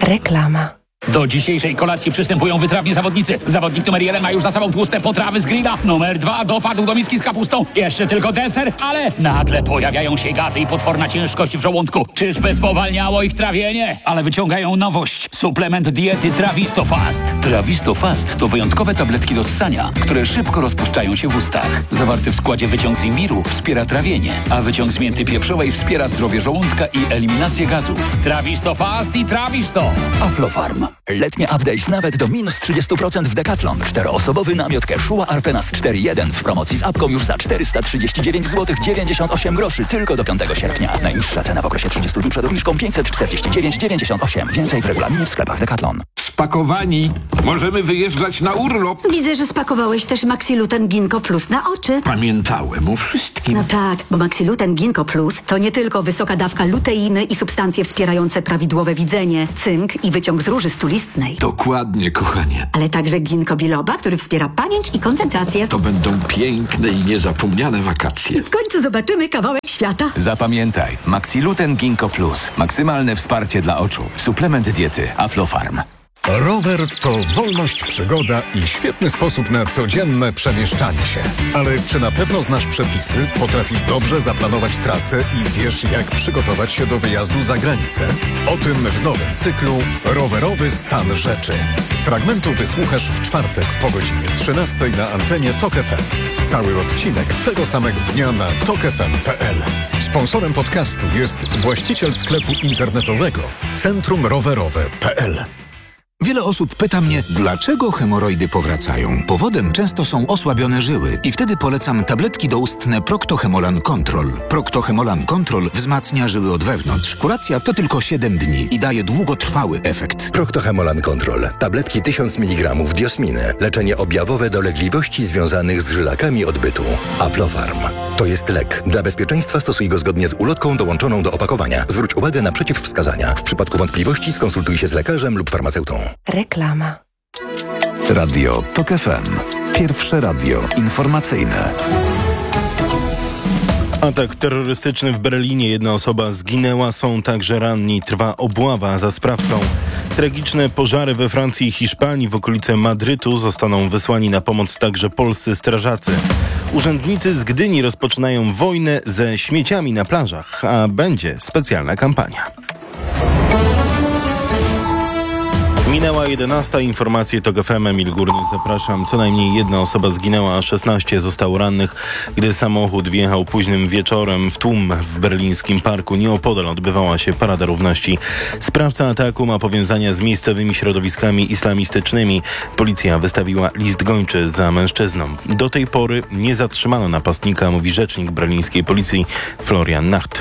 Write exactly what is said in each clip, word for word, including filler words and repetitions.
Reklama. Do dzisiejszej kolacji przystępują wytrawni zawodnicy. Zawodnik numer jeden ma już za sobą tłuste potrawy z grilla. Numer dwa dopadł do miski z kapustą. Jeszcze tylko deser, ale nagle pojawiają się gazy i potworna ciężkość w żołądku. Czyżby spowalniało ich trawienie? Ale wyciągają nowość. Suplement diety Trawisto Fast. Trawisto Fast to wyjątkowe tabletki do ssania, które szybko rozpuszczają się w ustach. Zawarty w składzie wyciąg z imbiru wspiera trawienie, a wyciąg z mięty pieprzowej wspiera zdrowie żołądka i eliminację gazów. Trawisto Fast i Trawisto. Aflofarm. Letnie update nawet do minus trzydzieści procent w Decathlon. Czteroosobowy namiot Quechua Arpenas cztery jeden w promocji z apką już za czterysta trzydzieści dziewięć złotych dziewięćdziesiąt osiem groszy tylko do piątego sierpnia. Najniższa cena w okresie trzydziestu dni przed obniżką pięćset czterdzieści dziewięć dziewięćdziesiąt osiem. Więcej w regulaminie w sklepach Decathlon. Spakowani. Możemy wyjeżdżać na urlop. Widzę, że spakowałeś też Maxiluten Ginkgo Plus na oczy. Pamiętałem o wszystkim. No tak, bo Maxiluten Ginkgo Plus to nie tylko wysoka dawka luteiny i substancje wspierające prawidłowe widzenie, cynk i wyciąg z róży stulistnej. Dokładnie, kochanie. Ale także ginkgo biloba, który wspiera pamięć i koncentrację. To będą piękne i niezapomniane wakacje. W końcu zobaczymy kawałek świata. Zapamiętaj, Maxiluten Ginkgo Plus. Maksymalne wsparcie dla oczu. Suplement diety Aflofarm. Rower to wolność, przygoda i świetny sposób na codzienne przemieszczanie się. Ale czy na pewno znasz przepisy, potrafisz dobrze zaplanować trasę i wiesz, jak przygotować się do wyjazdu za granicę? O tym w nowym cyklu Rowerowy stan rzeczy. Fragmentu wysłuchasz w czwartek po godzinie trzynastej na antenie Tok F M. Cały odcinek tego samego dnia na tok f m kropka p l. Sponsorem podcastu jest właściciel sklepu internetowego Centrum Rowerowe kropka p l. Wiele osób pyta mnie, dlaczego hemoroidy powracają. Powodem często są osłabione żyły i wtedy polecam tabletki doustne Procto-Hemolan Control. Procto-Hemolan Control wzmacnia żyły od wewnątrz. Kuracja to tylko siedem dni i daje długotrwały efekt. Procto-Hemolan Control. Tabletki tysiąc miligramów diosminy. Leczenie objawowe dolegliwości związanych z żylakami odbytu. Aflofarm. To jest lek. Dla bezpieczeństwa stosuj go zgodnie z ulotką dołączoną do opakowania. Zwróć uwagę na przeciwwskazania. W przypadku wątpliwości skonsultuj się z lekarzem lub farmaceutą. Reklama. Radio Tok F M. Pierwsze radio informacyjne. Atak terrorystyczny w Berlinie. Jedna osoba zginęła, są także ranni. Trwa obława za sprawcą. Tragiczne pożary we Francji i Hiszpanii. W okolice Madrytu zostaną wysłani na pomoc także polscy strażacy. Urzędnicy z Gdyni rozpoczynają wojnę ze śmieciami na plażach, a będzie specjalna kampania. Minęła jedenasta. Informacje Tok F M. Emil Górnik, zapraszam. Co najmniej jedna osoba zginęła, a szesnaście zostało rannych, gdy samochód wjechał późnym wieczorem w tłum w berlińskim parku. Nieopodal odbywała się Parada Równości. Sprawca ataku ma powiązania z miejscowymi środowiskami islamistycznymi. Policja wystawiła list gończy za mężczyzną. Do tej pory nie zatrzymano napastnika, mówi rzecznik berlińskiej policji Florian Nacht.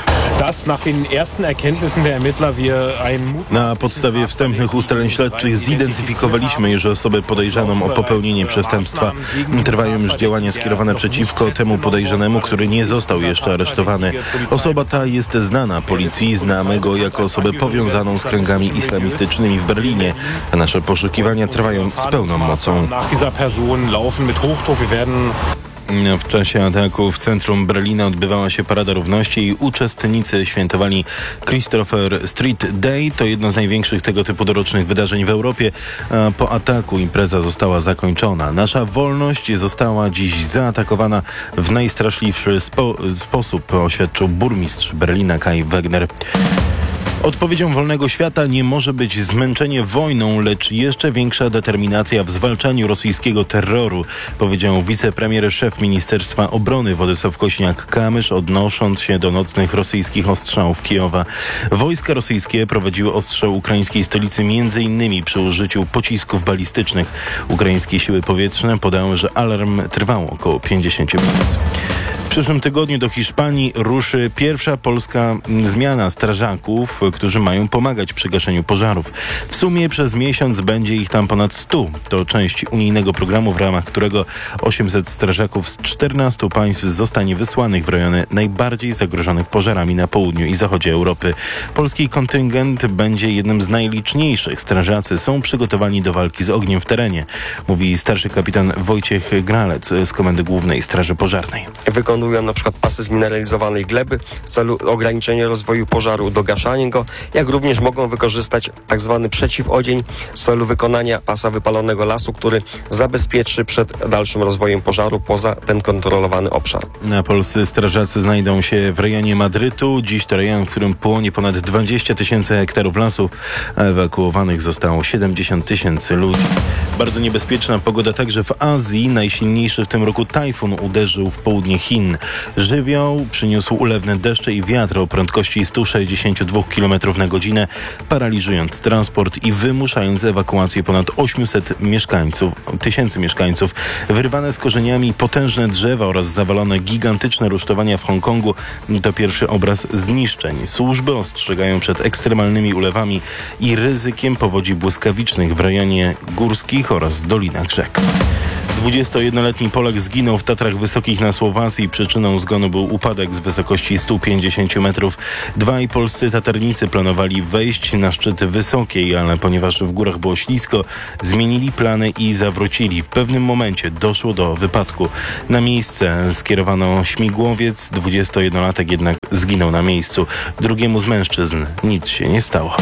Na podstawie wstępnych ustaleń śledczych zidentyfikowaliśmy już osobę podejrzaną o popełnienie przestępstwa. Trwają już działania skierowane przeciwko temu podejrzanemu, który nie został jeszcze aresztowany. Osoba ta jest znana policji, znamy go jako osobę powiązaną z kręgami islamistycznymi w Berlinie, a nasze poszukiwania trwają z pełną mocą. W czasie ataku w centrum Berlina odbywała się Parada Równości i uczestnicy świętowali Christopher Street Day. To jedno z największych tego typu dorocznych wydarzeń w Europie. A po ataku impreza została zakończona. Nasza wolność została dziś zaatakowana w najstraszliwszy spo- sposób, oświadczył burmistrz Berlina Kai Wegner. Odpowiedzią wolnego świata nie może być zmęczenie wojną, lecz jeszcze większa determinacja w zwalczaniu rosyjskiego terroru, powiedział wicepremier szef Ministerstwa Obrony Władysław Kośniak-Kamysz, odnosząc się do nocnych rosyjskich ostrzałów Kijowa. Wojska rosyjskie prowadziły ostrzał ukraińskiej stolicy między innymi przy użyciu pocisków balistycznych. Ukraińskie siły powietrzne podały, że alarm trwał około pięćdziesiąt minut. W przyszłym tygodniu do Hiszpanii ruszy pierwsza polska zmiana strażaków, którzy mają pomagać przy gaszeniu pożarów. W sumie przez miesiąc będzie ich tam ponad stu. To część unijnego programu, w ramach którego osiemset strażaków z czternastu państw zostanie wysłanych w rejony najbardziej zagrożonych pożarami na południu i zachodzie Europy. Polski kontyngent będzie jednym z najliczniejszych. Strażacy są przygotowani do walki z ogniem w terenie, mówi starszy kapitan Wojciech Gralec z Komendy Głównej Straży Pożarnej. Wykonują planują na przykład pasy zmineralizowanej gleby w celu ograniczenia rozwoju pożaru, dogaszania go, jak również mogą wykorzystać tak zwany przeciwodzień w celu wykonania pasa wypalonego lasu, który zabezpieczy przed dalszym rozwojem pożaru poza ten kontrolowany obszar. Na polscy strażacy znajdą się w rejonie Madrytu. Dziś to rejon, w którym płonie ponad dwadzieścia tysięcy hektarów lasu, a ewakuowanych zostało siedemdziesiąt tysięcy ludzi. Bardzo niebezpieczna pogoda także w Azji. Najsilniejszy w tym roku tajfun uderzył w południe Chin. Żywioł przyniósł ulewne deszcze i wiatr o prędkości sto sześćdziesiąt dwa kilometry na godzinę, paraliżując transport i wymuszając ewakuację ponad osiemset mieszkańców, tysięcy mieszkańców. Wyrwane z korzeniami potężne drzewa oraz zawalone gigantyczne rusztowania w Hongkongu to pierwszy obraz zniszczeń. Służby ostrzegają przed ekstremalnymi ulewami i ryzykiem powodzi błyskawicznych w rejonie górskich oraz dolinach rzek. dwudziestojednoletni Polak zginął w Tatrach Wysokich na Słowacji. Przyczyną zgonu był upadek z wysokości stu pięćdziesięciu metrów. Dwaj polscy tatarnicy planowali wejść na szczyt Wysokiej, ale ponieważ w górach było ślisko, zmienili plany i zawrócili. W pewnym momencie doszło do wypadku. Na miejsce skierowano śmigłowiec. dwudziestojednolatek jednak zginął na miejscu. Drugiemu z mężczyzn nic się nie stało.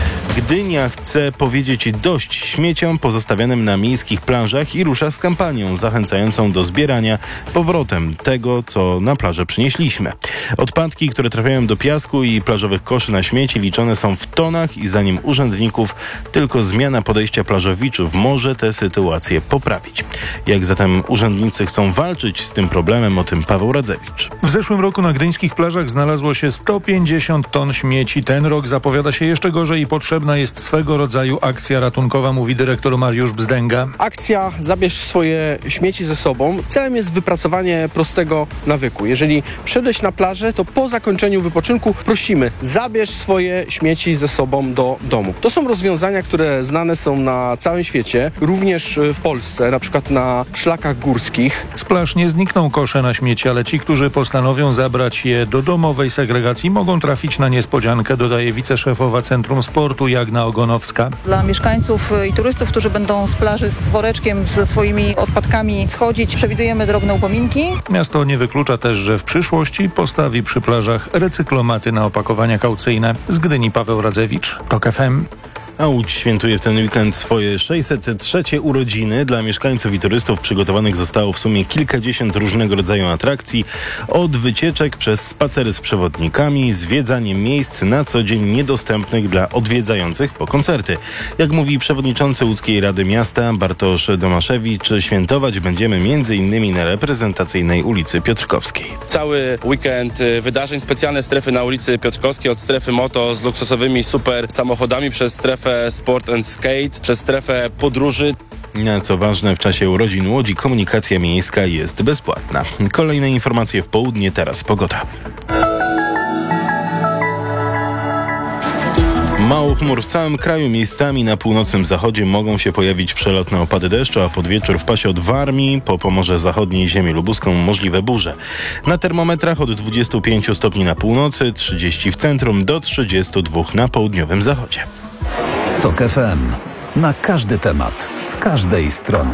Gdynia chce powiedzieć dość śmieciom pozostawianym na miejskich plażach i rusza z kampanią zachęcającą do zbierania powrotem tego, co na plażę przynieśliśmy. Odpadki, które trafiają do piasku i plażowych koszy na śmieci, liczone są w tonach i zdaniem urzędników tylko zmiana podejścia plażowiczów może tę sytuację poprawić. Jak zatem urzędnicy chcą walczyć z tym problemem, o tym Paweł Radzewicz. W zeszłym roku na gdyńskich plażach znalazło się sto pięćdziesiąt ton śmieci. Ten rok zapowiada się jeszcze gorzej i potrzebna jest swego rodzaju akcja ratunkowa, mówi dyrektor Mariusz Bzdęga. Akcja Zabierz swoje śmieci ze sobą. Celem jest wypracowanie prostego nawyku. Jeżeli przyszedłeś na plażę, to po zakończeniu wypoczynku prosimy, zabierz swoje śmieci ze sobą do domu. To są rozwiązania, które znane są na całym świecie, również w Polsce, na przykład na szlakach górskich. Z plaż nie znikną kosze na śmieci, ale ci, którzy postanowią zabrać je do domowej segregacji, mogą trafić na niespodziankę, dodaje wiceszefowa Centrum Sportu Jagna Ogonowska. Dla mieszkańców i turystów, którzy będą z plaży z woreczkiem ze swoimi odpadkami schodzić, przewidujemy drobne upominki. Miasto nie wyklucza też, że w przyszłości postawi przy plażach recyklomaty na opakowania kaucyjne. Z Gdyni Paweł Radzewicz, TOK F M. A Łódź świętuje w ten weekend swoje sześćset trzecie urodziny. Dla mieszkańców i turystów przygotowanych zostało w sumie kilkadziesiąt różnego rodzaju atrakcji. Od wycieczek przez spacery z przewodnikami, zwiedzanie miejsc na co dzień niedostępnych dla odwiedzających po koncerty. Jak mówi przewodniczący Łódzkiej Rady Miasta Bartosz Domaszewicz, świętować będziemy między innymi na reprezentacyjnej ulicy Piotrkowskiej. Cały weekend wydarzeń, specjalne strefy na ulicy Piotrkowskiej, od strefy moto z luksusowymi super samochodami przez strefę Sport and Skate, przez strefę podróży. A co ważne, w czasie urodzin Łodzi komunikacja miejska jest bezpłatna. Kolejne informacje w południe, teraz pogoda. Mało chmur w całym kraju, miejscami na północnym zachodzie mogą się pojawić przelotne opady deszczu, a pod wieczór w pasie od Warmii po Pomorze Zachodniej i ziemię lubuską możliwe burze. Na termometrach od dwudziestu pięciu stopni na północy, trzydziestu w centrum do trzydziestu dwóch na południowym zachodzie. TOK F M. Na każdy temat, z każdej strony.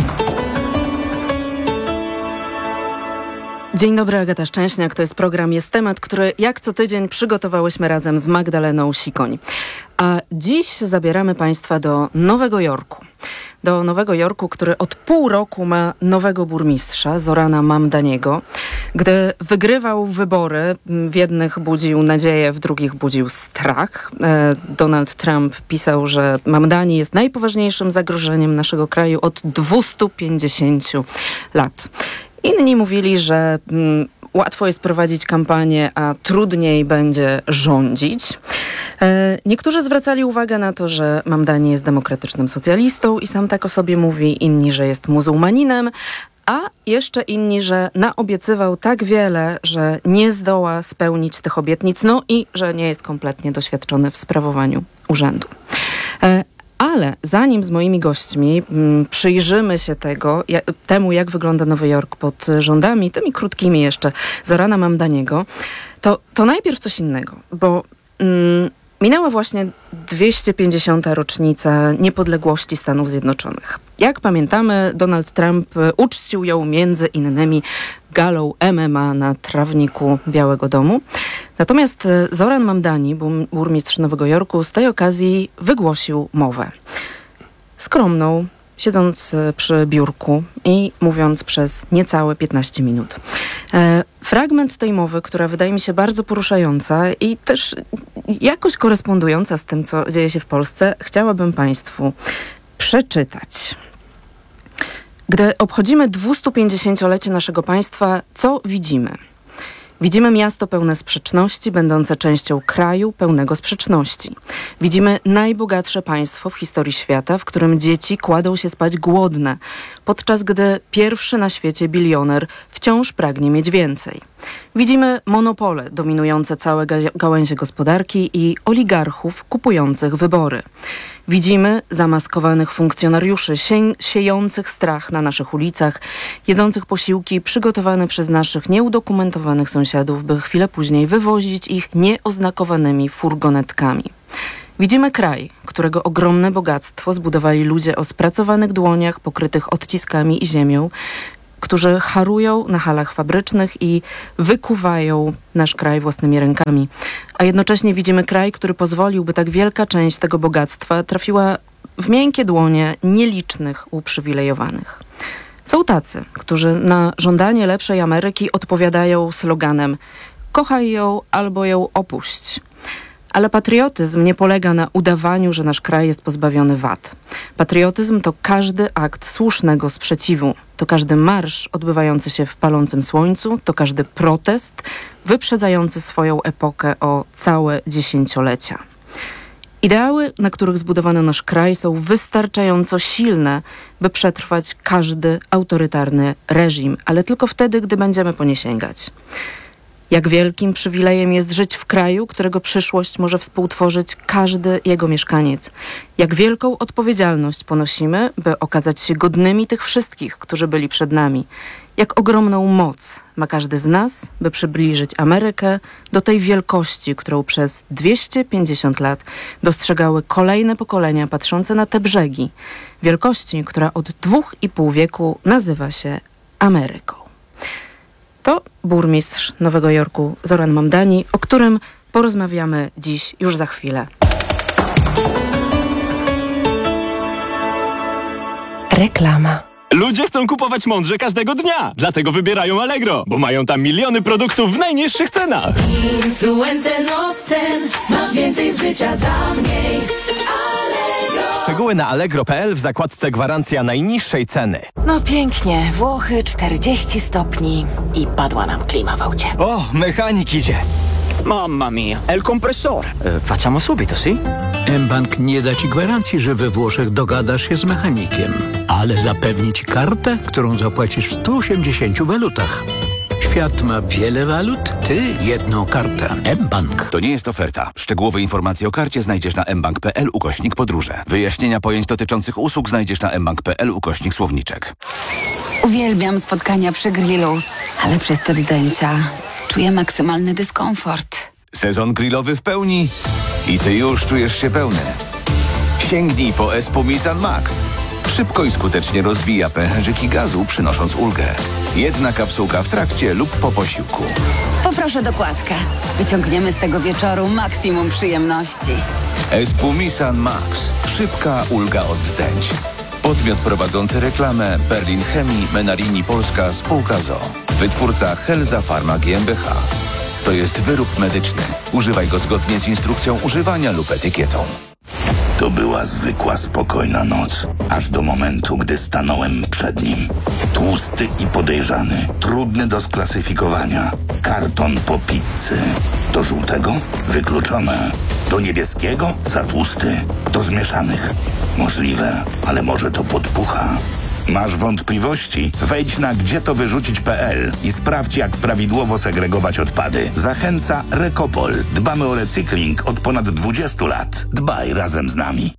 Dzień dobry, Agata Szczęśniak. To jest program Jest Temat, który jak co tydzień przygotowałyśmy razem z Magdaleną Sikoń. A dziś zabieramy Państwa do Nowego Jorku. Do Nowego Jorku, który od pół roku ma nowego burmistrza, Zorana Mamdaniego. Gdy wygrywał wybory, w jednych budził nadzieję, w drugich budził strach. Donald Trump pisał, że Mamdani jest najpoważniejszym zagrożeniem naszego kraju od dwustu pięćdziesięciu lat. Inni mówili, że mm, łatwo jest prowadzić kampanię, a trudniej będzie rządzić. E, niektórzy zwracali uwagę na to, że Mamdani jest demokratycznym socjalistą i sam tak o sobie mówi, inni, że jest muzułmaninem, a jeszcze inni, że naobiecywał tak wiele, że nie zdoła spełnić tych obietnic, no i że nie jest kompletnie doświadczony w sprawowaniu urzędu. E, Ale zanim z moimi gośćmi m, przyjrzymy się tego, ja, temu, jak wygląda Nowy Jork pod rządami, tymi krótkimi jeszcze, Zorana Mamdaniego, to, to najpierw coś innego, bo mm, minęła właśnie dwieście pięćdziesiąta rocznica niepodległości Stanów Zjednoczonych. Jak pamiętamy, Donald Trump uczcił ją między innymi galą M M A na trawniku Białego Domu. Natomiast Zoran Mamdani, burmistrz Nowego Jorku, z tej okazji wygłosił mowę. Skromną, siedząc przy biurku i mówiąc przez niecałe piętnaście minut. E, fragment tej mowy, która wydaje mi się bardzo poruszająca i też jakoś korespondująca z tym, co dzieje się w Polsce, chciałabym Państwu przeczytać. Gdy obchodzimy dwustupięćdziesięciolecie naszego państwa, co widzimy? Widzimy miasto pełne sprzeczności, będące częścią kraju pełnego sprzeczności. Widzimy najbogatsze państwo w historii świata, w którym dzieci kładą się spać głodne, podczas gdy pierwszy na świecie bilioner wciąż pragnie mieć więcej. Widzimy monopole dominujące całe ga- gałęzie gospodarki i oligarchów kupujących wybory. Widzimy zamaskowanych funkcjonariuszy sie- siejących strach na naszych ulicach, jedzących posiłki przygotowane przez naszych nieudokumentowanych sąsiadów, by chwilę później wywozić ich nieoznakowanymi furgonetkami. Widzimy kraj, którego ogromne bogactwo zbudowali ludzie o spracowanych dłoniach pokrytych odciskami i ziemią, którzy harują na halach fabrycznych i wykuwają nasz kraj własnymi rękami. A jednocześnie widzimy kraj, który pozwolił, by tak wielka część tego bogactwa trafiła w miękkie dłonie nielicznych uprzywilejowanych. Są tacy, którzy na żądanie lepszej Ameryki odpowiadają sloganem kochaj ją albo ją opuść. Ale patriotyzm nie polega na udawaniu, że nasz kraj jest pozbawiony wad. Patriotyzm to każdy akt słusznego sprzeciwu. To każdy marsz odbywający się w palącym słońcu, to każdy protest wyprzedzający swoją epokę o całe dziesięciolecia. Ideały, na których zbudowano nasz kraj, są wystarczająco silne, by przetrwać każdy autorytarny reżim, ale tylko wtedy, gdy będziemy po nie sięgać. Jak wielkim przywilejem jest żyć w kraju, którego przyszłość może współtworzyć każdy jego mieszkaniec. Jak wielką odpowiedzialność ponosimy, by okazać się godnymi tych wszystkich, którzy byli przed nami. Jak ogromną moc ma każdy z nas, by przybliżyć Amerykę do tej wielkości, którą przez dwieście pięćdziesiąt lat dostrzegały kolejne pokolenia patrzące na te brzegi. Wielkości, która od dwóch i pół wieku nazywa się Ameryką. To burmistrz Nowego Jorku Zoran Mamdani, o którym porozmawiamy dziś już za chwilę. Reklama. Ludzie chcą kupować mądrze każdego dnia, dlatego wybierają Allegro, bo mają tam miliony produktów w najniższych cenach. Influencer od cen, masz więcej życia za mniej. Allegro. Szczegóły na allegro kropka p l w zakładce gwarancja najniższej ceny. No pięknie, Włochy czterdzieści stopni i padła nam klima w aucie. O, mechanik idzie. Mamma mia, è il compressore. Eh, facciamo subito, sì? mBank nie da ci gwarancji, że we Włoszech dogadasz się z mechanikiem, ale zapewni ci kartę, którą zapłacisz w stu osiemdziesięciu walutach. Świat ma wiele walut, ty jedną kartę. mBank. To nie jest oferta. Szczegółowe informacje o karcie znajdziesz na mbank kropka p l ukośnik podróże. Wyjaśnienia pojęć dotyczących usług znajdziesz na mbank kropka p l ukośnik słowniczek. Uwielbiam spotkania przy grillu, ale przez te zdjęcia czuję maksymalny dyskomfort. Sezon grillowy w pełni i ty już czujesz się pełny. Sięgnij po Espumisan Max. Szybko i skutecznie rozbija pęcherzyki gazu, przynosząc ulgę. Jedna kapsułka w trakcie lub po posiłku. Poproszę dokładkę. Wyciągniemy z tego wieczoru maksimum przyjemności. Espumisan Max. Szybka ulga od wzdęć. Podmiot prowadzący reklamę Berlin Chemii Menarini Polska Spółka z o o. Wytwórca Helza Pharma G m b h. To jest wyrób medyczny. Używaj go zgodnie z instrukcją używania lub etykietą. To była zwykła, spokojna noc, aż do momentu, gdy stanąłem przed nim. Tłusty i podejrzany, trudny do sklasyfikowania. Karton po pizzy. Do żółtego? Wykluczone. Do niebieskiego? Za tłusty. Do zmieszanych? Możliwe, ale może to podpucha. Masz wątpliwości? Wejdź na gdzie to wyrzucić kropka p l i sprawdź, jak prawidłowo segregować odpady. Zachęca Rekopol. Dbamy o recykling od ponad dwudziestu lat. Dbaj razem z nami.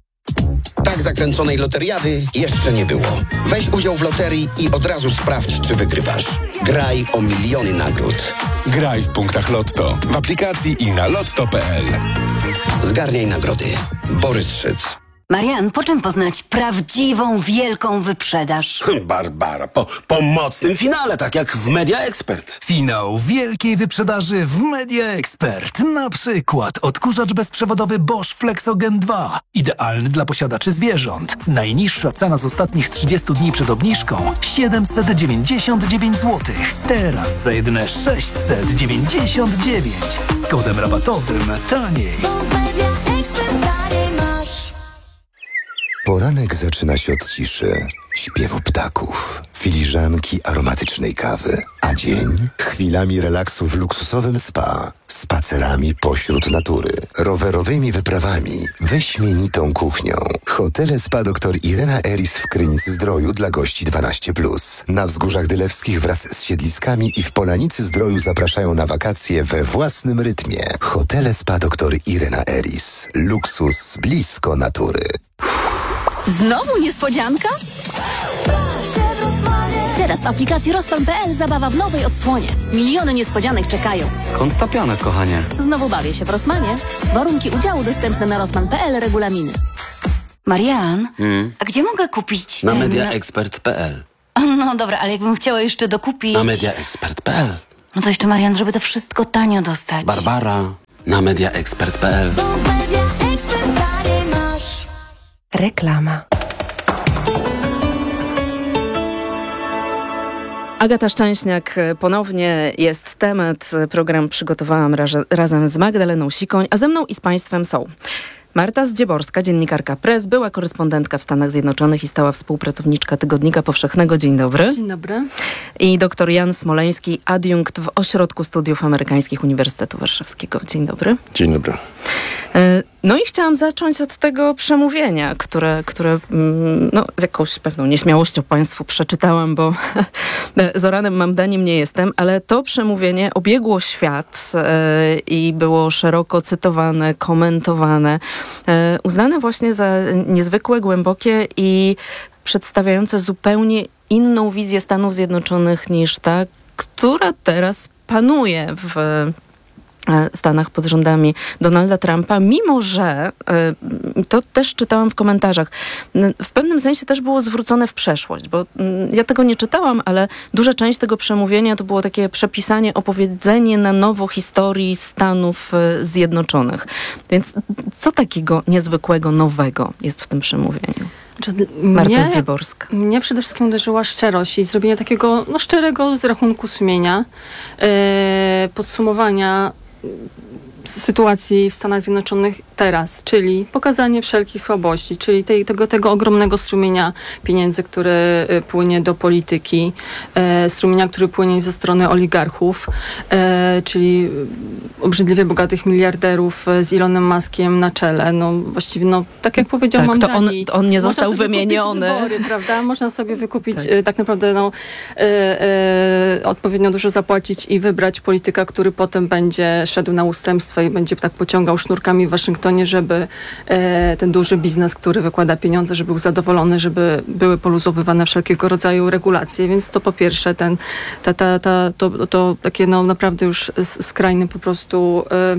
Tak zakręconej loteriady jeszcze nie było. Weź udział w loterii i od razu sprawdź, czy wygrywasz. Graj o miliony nagród. Graj w punktach Lotto, w aplikacji i na lotto kropka p l. Zgarniaj nagrody. Borys Szyc. Marian, po czym poznać prawdziwą, wielką wyprzedaż? Barbara, po, po mocnym finale, tak jak w Media Expert. Finał wielkiej wyprzedaży w Media Expert. Na przykład odkurzacz bezprzewodowy Bosch Flexogen dwa. Idealny dla posiadaczy zwierząt. Najniższa cena z ostatnich trzydziestu dni przed obniżką siedemset dziewięćdziesiąt dziewięć złotych. Teraz za jedyne sześćset dziewięćdziesiąt dziewięć. Z kodem rabatowym taniej. Poranek zaczyna się od ciszy, śpiewu ptaków, filiżanki aromatycznej kawy, a dzień chwilami relaksu w luksusowym spa, spacerami pośród natury, rowerowymi wyprawami, wyśmienitą kuchnią. Hotele Spa dr Irena Eris w Krynicy Zdroju dla gości dwanaście plus. Na Wzgórzach Dylewskich wraz z siedliskami i w Polanicy Zdroju zapraszają na wakacje we własnym rytmie. Hotele Spa dr Irena Eris. Luksus blisko natury. Znowu niespodzianka? Teraz w aplikacji Rozpan kropka pe el zabawa w nowej odsłonie. Miliony niespodzianek czekają. Skąd ta piana, kochanie? Znowu bawię się w Rosmanie. Warunki udziału dostępne na rozpan kropka pe el, regulaminy. Marian, Hmm? a gdzie mogę kupić... Na ten- mediaexpert kropka pe el. No dobra, ale jakbym chciała jeszcze dokupić... Na mediaexpert kropka pe el. No to jeszcze, Marian, żeby to wszystko tanio dostać. Barbara. Na mediaexpert kropka pe el. Reklama. Agata Szczęśniak, ponownie jest temat. Program przygotowałam raże, razem z Magdaleną Sikoń, a ze mną i z Państwem są Marta Zdzieborska, dziennikarka Press, była korespondentka w Stanach Zjednoczonych i stała współpracowniczka Tygodnika Powszechnego. Dzień dobry. Dzień dobry. I doktor Jan Smoleński, adiunkt w Ośrodku Studiów Amerykańskich Uniwersytetu Warszawskiego. Dzień dobry. Dzień dobry. No i chciałam zacząć od tego przemówienia, które, które no, z jakąś pewną nieśmiałością Państwu przeczytałam, bo Zoranem Mamdanim nie jestem, ale to przemówienie obiegło świat e, i było szeroko cytowane, komentowane, e, uznane właśnie za niezwykłe, głębokie i przedstawiające zupełnie inną wizję Stanów Zjednoczonych niż ta, która teraz panuje w Stanach pod rządami Donalda Trumpa, mimo że, to też czytałam w komentarzach, w pewnym sensie też było zwrócone w przeszłość, bo ja tego nie czytałam, ale duża część tego przemówienia to było takie przepisanie, opowiedzenie na nowo historii Stanów Zjednoczonych. Więc co takiego niezwykłego, nowego jest w tym przemówieniu? Marta Zdzieborska. Mnie przede wszystkim uderzyła szczerość i zrobienie takiego no, szczerego z rachunku sumienia, yy, podsumowania sytuacji w Stanach Zjednoczonych teraz, czyli pokazanie wszelkich słabości, czyli tej, tego, tego ogromnego strumienia pieniędzy, który y, płynie do polityki, e, strumienia, który płynie ze strony oligarchów, e, czyli obrzydliwie bogatych miliarderów z Elonem Muskiem na czele. No właściwie, no tak jak powiedział tak, Mamdani, to on, on nie został wymieniony. Wybory, prawda? Można sobie wykupić tak, e, tak naprawdę no, e, e, odpowiednio dużo zapłacić i wybrać polityka, który potem będzie szedł na ustępstwo i będzie tak pociągał sznurkami w Waszyngtonie, żeby e, ten duży biznes, który wykłada pieniądze, żeby był zadowolony, żeby były poluzowywane wszelkiego rodzaju regulacje. Więc to po pierwsze ten, ta, ta, ta, to, to takie no, naprawdę już skrajny po prostu e,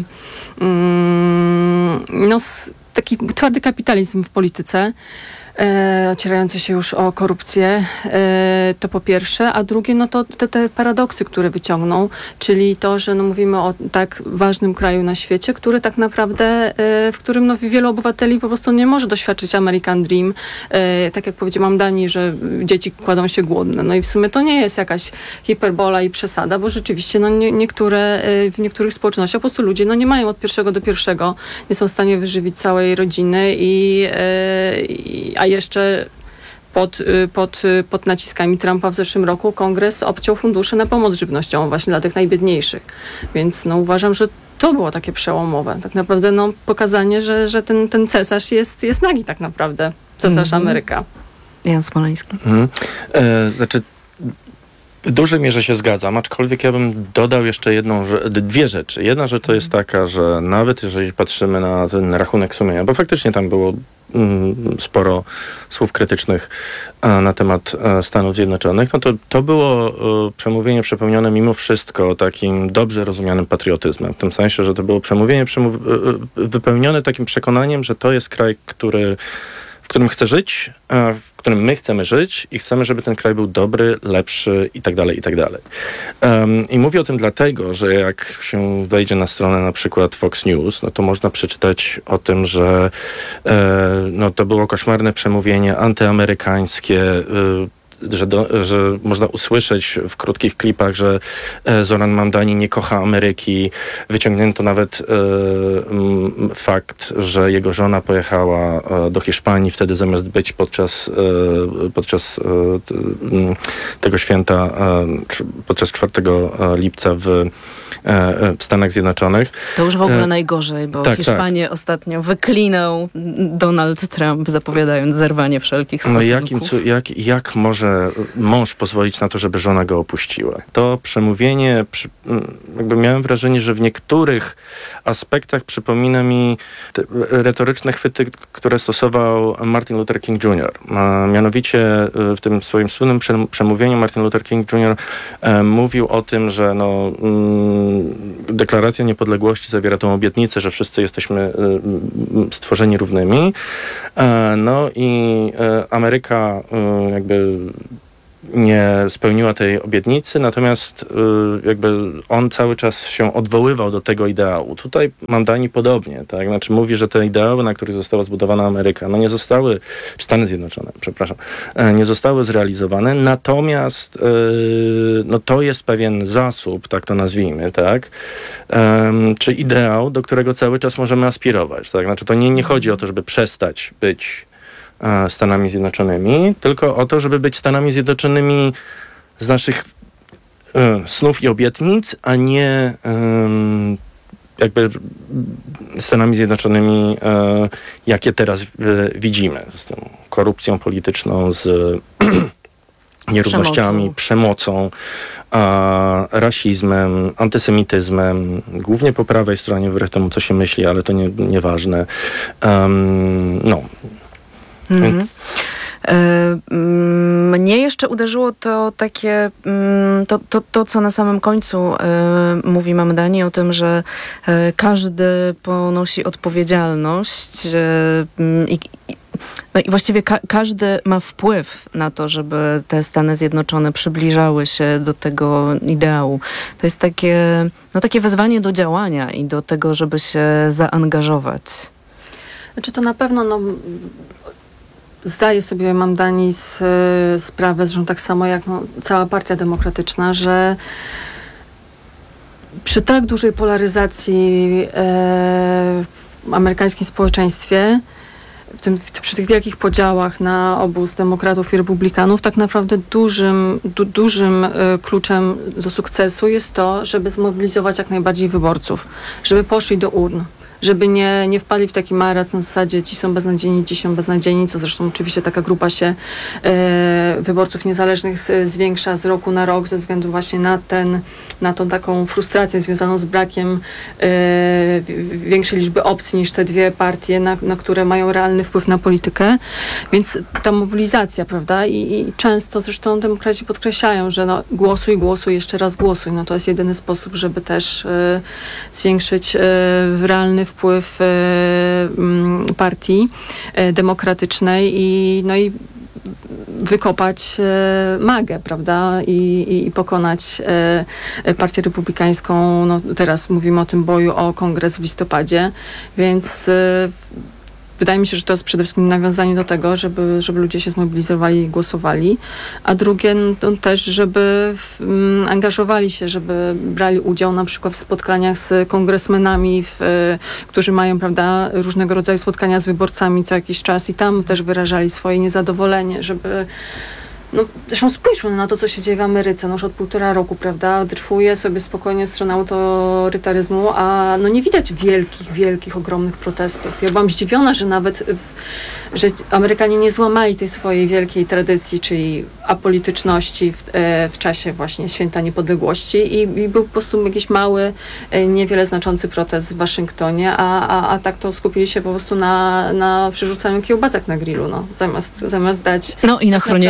mm, no, taki twardy kapitalizm w polityce. E, ocierający się już o korupcję, e, to po pierwsze, a drugie, no to te, te paradoksy, które wyciągną, czyli to, że no mówimy o tak ważnym kraju na świecie, który tak naprawdę, e, w którym no wielu obywateli po prostu nie może doświadczyć American Dream, e, tak jak powiedziałam Danii, że dzieci kładą się głodne. No i w sumie to nie jest jakaś hiperbola i przesada, bo rzeczywiście no nie, niektóre, e, w niektórych społecznościach po prostu ludzie no nie mają od pierwszego do pierwszego, nie są w stanie wyżywić całej rodziny i, e, i a jeszcze pod, pod, pod naciskami Trumpa w zeszłym roku Kongres obciął fundusze na pomoc żywnościową właśnie dla tych najbiedniejszych. Więc no, uważam, że to było takie przełomowe. Tak naprawdę no, pokazanie, że, że ten, ten cesarz jest, jest nagi tak naprawdę. Cesarz mm-hmm. Ameryka. Jan Smoleński. Mm. E, znaczy w dużej mierze się zgadzam, aczkolwiek ja bym dodał jeszcze jedną, dwie rzeczy. Jedna rzecz to jest taka, że nawet jeżeli patrzymy na ten rachunek sumienia, bo faktycznie tam było mm, sporo słów krytycznych a, na temat a, Stanów Zjednoczonych, no to to było a, przemówienie przepełnione mimo wszystko takim dobrze rozumianym patriotyzmem. W tym sensie, że to było przemówienie przemów- wypełnione takim przekonaniem, że to jest kraj, który którym chcę żyć, w którym my chcemy żyć i chcemy, żeby ten kraj był dobry, lepszy i tak dalej, i tak dalej. Um, I mówię o tym dlatego, że jak się wejdzie na stronę na przykład Fox News, no to można przeczytać o tym, że e, no to było koszmarne przemówienie antyamerykańskie, e, Że, do, że można usłyszeć w krótkich klipach, że e, Zoran Mamdani nie kocha Ameryki. Wyciągnięto nawet e, m, fakt, że jego żona pojechała e, do Hiszpanii wtedy zamiast być podczas, e, podczas e, t, m, tego święta, e, czy podczas czwartego lipca w, e, w Stanach Zjednoczonych. To już w ogóle e, najgorzej, bo tak, Hiszpanię tak. ostatnio wyklinał Donald Trump, zapowiadając zerwanie wszelkich stosunków. No jakim, jak, jak może mąż pozwolić na to, żeby żona go opuściła? To przemówienie, jakby miałem wrażenie, że w niektórych aspektach przypomina mi te retoryczne chwyty, które stosował Martin Luther King junior A mianowicie w tym swoim słynnym przemówieniu Martin Luther King junior e, mówił o tym, że no, mm, deklaracja niepodległości zawiera tą obietnicę, że wszyscy jesteśmy y, stworzeni równymi. E, no i e, Ameryka y, jakby nie spełniła tej obietnicy, natomiast y, jakby on cały czas się odwoływał do tego ideału. Tutaj Mamdani podobnie, tak? Znaczy mówi, że te ideały, na których została zbudowana Ameryka, no nie zostały, czy Stany Zjednoczone, przepraszam, e, nie zostały zrealizowane, natomiast y, no to jest pewien zasób, tak to nazwijmy, tak? E, czy ideał, do którego cały czas możemy aspirować, tak? Znaczy to nie, nie chodzi o to, żeby przestać być Stanami Zjednoczonymi, tylko o to, żeby być Stanami Zjednoczonymi z naszych y, snów i obietnic, a nie y, jakby Stanami Zjednoczonymi, y, jakie teraz y, widzimy. Z tą korupcją polityczną, z nierównościami, przemocą, a, rasizmem, antysemityzmem, głównie po prawej stronie, wbrew temu, co się myśli, ale to nie, nieważne. Um, no. Mhm. Więc... Mnie jeszcze uderzyło to takie, to, to, to co na samym końcu mówi Mamdani o tym, że każdy ponosi odpowiedzialność i, no i właściwie ka- każdy ma wpływ na to, żeby te Stany Zjednoczone przybliżały się do tego ideału. To jest takie, no takie wezwanie do działania i do tego, żeby się zaangażować. Znaczy to na pewno no, zdaje sobie Mamdani z, sprawę, zresztą tak samo jak no, cała Partia Demokratyczna, że przy tak dużej polaryzacji e, w amerykańskim społeczeństwie, w tym, w, przy tych wielkich podziałach na obóz demokratów i republikanów, tak naprawdę dużym, du, dużym y, kluczem do sukcesu jest to, żeby zmobilizować jak najbardziej wyborców, żeby poszli do urn, żeby nie, nie wpadli w taki marazm na zasadzie ci są beznadziejni, ci są beznadziejni, co zresztą oczywiście taka grupa się e, wyborców niezależnych z, zwiększa z roku na rok ze względu właśnie na ten, na tą taką frustrację związaną z brakiem e, większej liczby opcji niż te dwie partie, na, na które mają realny wpływ na politykę. Więc ta mobilizacja, prawda? I, i często zresztą demokraci podkreślają, że no, głosuj, głosuj, jeszcze raz głosuj. No to jest jedyny sposób, żeby też e, zwiększyć e, realny wpływ y, partii y, demokratycznej i, no i wykopać y, magę, prawda, i, i, i pokonać y, partię republikańską. No, teraz mówimy o tym boju o kongres w listopadzie, więc y, wydaje mi się, że to jest przede wszystkim nawiązanie do tego, żeby, żeby ludzie się zmobilizowali i głosowali, a drugie no, też, żeby um, angażowali się, żeby brali udział na przykład w spotkaniach z kongresmenami, w, którzy mają, prawda, różnego rodzaju spotkania z wyborcami co jakiś czas i tam też wyrażali swoje niezadowolenie, żeby no, zresztą spójrzmy na to, co się dzieje w Ameryce. No już od półtora roku, prawda, dryfuje sobie spokojnie w stronę autorytaryzmu, a no nie widać wielkich, wielkich, ogromnych protestów. Ja byłam zdziwiona, że nawet, w, że Amerykanie nie złamali tej swojej wielkiej tradycji, czyli apolityczności w, e, w czasie właśnie Święta Niepodległości i, i był po prostu jakiś mały, e, niewiele znaczący protest w Waszyngtonie, a, a, a tak to skupili się po prostu na, na przerzucaniu kiełbasek na grillu, no, zamiast, zamiast dać... No i na chronieniu się przed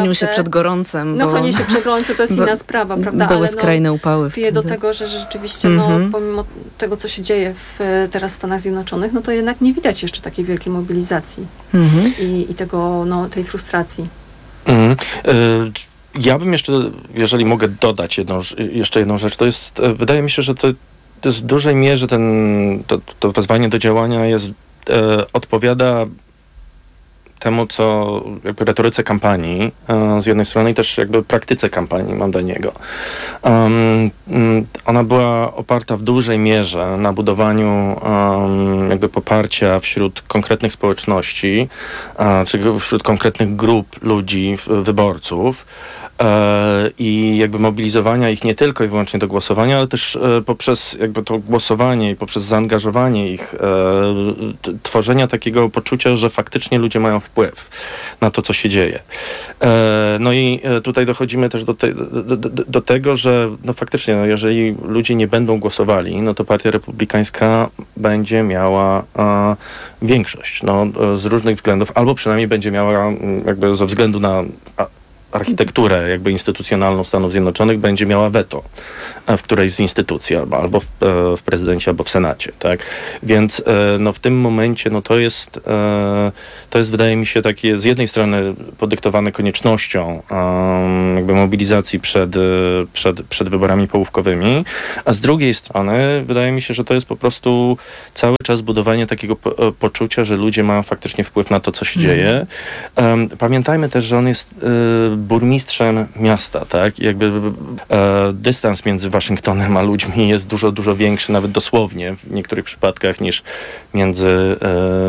gorącem. No bo... chronienie się przed gorącem to jest inna sprawa, prawda? Były Ale skrajne no, upały wieje do wtedy. tego, że rzeczywiście Mhm. no, pomimo tego, co się dzieje w, teraz w Stanach Zjednoczonych, no to jednak nie widać jeszcze takiej wielkiej mobilizacji Mhm. i, i tego, no, tej frustracji. Mhm. Y- Ja bym jeszcze, jeżeli mogę dodać jedną, jeszcze jedną rzecz, to jest, e, wydaje mi się, że to, to jest w dużej mierze ten, to, to wezwanie do działania jest, e, odpowiada temu, co jakby retoryce kampanii e, z jednej strony i też jakby praktyce kampanii Mondaniego. Um, ona była oparta w dużej mierze na budowaniu um, jakby poparcia wśród konkretnych społeczności, e, czy wśród konkretnych grup ludzi, wyborców, i jakby mobilizowania ich nie tylko i wyłącznie do głosowania, ale też poprzez jakby to głosowanie i poprzez zaangażowanie ich, t- tworzenia takiego poczucia, że faktycznie ludzie mają wpływ na to, co się dzieje. No i tutaj dochodzimy też do, te, do, do, do tego, że no faktycznie, no jeżeli ludzie nie będą głosowali, no to Partia Republikańska będzie miała a, większość, no, z różnych względów, albo przynajmniej będzie miała jakby ze względu na a, architekturę jakby instytucjonalną Stanów Zjednoczonych, będzie miała weto w którejś z instytucji, albo, albo w, w prezydencie, albo w Senacie, tak? Więc no, w tym momencie no, to jest to jest, wydaje mi się, takie z jednej strony podyktowane koniecznością um, jakby mobilizacji przed, przed, przed wyborami połówkowymi, a z drugiej strony wydaje mi się, że to jest po prostu cały czas budowanie takiego po, poczucia, że ludzie mają faktycznie wpływ na to, co się mm. dzieje. Um, pamiętajmy też, że on jest y, burmistrzem miasta, tak? I jakby e, dystans między Waszyngtonem a ludźmi jest dużo, dużo większy, nawet dosłownie w niektórych przypadkach niż między, e,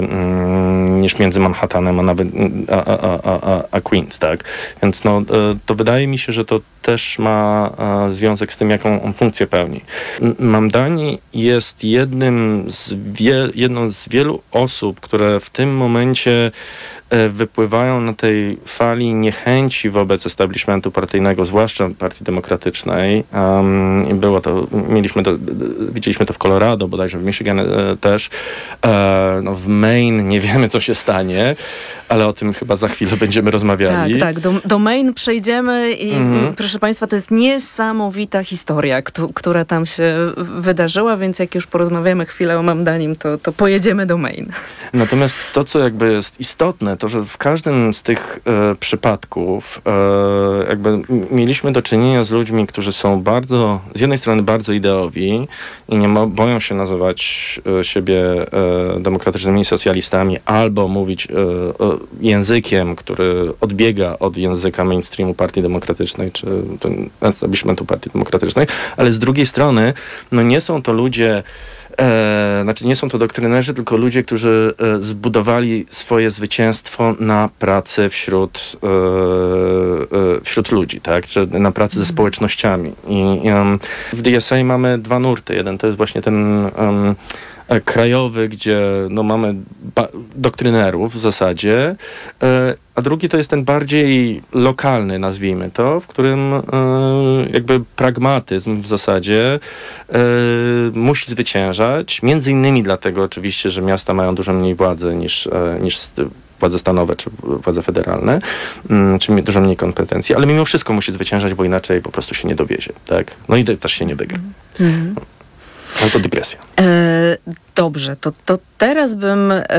mm, niż między Manhattanem a nawet a, a, a, a Queens, tak? Więc no, e, to wydaje mi się, że to też ma e, związek z tym, jaką on funkcję pełni. Mamdani jest jednym z wie, jedną z wielu osób, które w tym momencie wypływają na tej fali niechęci wobec establishmentu partyjnego, zwłaszcza Partii Demokratycznej. Um, było to, mieliśmy to, widzieliśmy to w Colorado, bodajże w Michigan e, też. E, no w Maine nie wiemy, co się stanie, ale o tym chyba za chwilę będziemy rozmawiali. Tak, tak. Do, do Maine przejdziemy i Mhm. proszę Państwa, to jest niesamowita historia, k- która tam się wydarzyła, więc jak już porozmawiamy chwilę o Mamdanim, to, to pojedziemy do Maine. Natomiast to, co jakby jest istotne, to, że w każdym z tych e, przypadków e, jakby m- mieliśmy do czynienia z ludźmi, którzy są bardzo, z jednej strony bardzo ideowi i nie mo- boją się nazywać e, siebie e, demokratycznymi socjalistami albo mówić e, e, językiem, który odbiega od języka mainstreamu Partii Demokratycznej czy ten establishmentu Partii Demokratycznej, ale z drugiej strony no nie są to ludzie E, znaczy nie są to doktrynerzy, tylko ludzie, którzy e, zbudowali swoje zwycięstwo na pracy wśród, e, e, wśród ludzi, tak? Czy na pracy ze społecznościami. I um, w D S A mamy dwa nurty. Jeden to jest właśnie ten um, krajowy, gdzie no, mamy ba- doktrynerów w zasadzie, e, a drugi to jest ten bardziej lokalny, nazwijmy to, w którym e, jakby pragmatyzm w zasadzie e, musi zwyciężać. Między innymi dlatego oczywiście, że miasta mają dużo mniej władzy niż, e, niż władze stanowe czy władze federalne, mm, czy dużo mniej kompetencji, ale mimo wszystko musi zwyciężać, bo inaczej po prostu się nie dowiezie. Tak? No i też się nie wygra. Mhm. Ale to dygresja. E, dobrze, to, to teraz bym e,